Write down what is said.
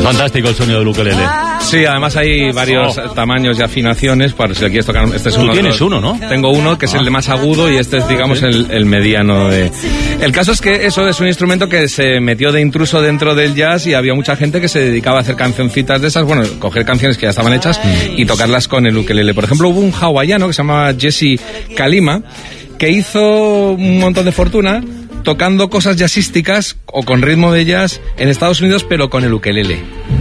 Fantástico el sonido del ukelele. Sí, además hay varios tamaños y afinaciones, para si le quieres tocar. Este es Tú tienes uno, ¿no? Tengo uno que es el más agudo y este es, digamos, el mediano. El caso es que eso es un instrumento que se metió de intruso dentro del jazz y había mucha gente que se dedicaba a hacer cancioncitas de esas, bueno, coger canciones que ya estaban hechas y tocarlas con el ukelele. Por ejemplo, hubo un hawaiano que se llama Jesse Kalima que hizo un montón de fortuna tocando cosas jazzísticas o con ritmo de jazz en Estados Unidos, pero con el ukelele.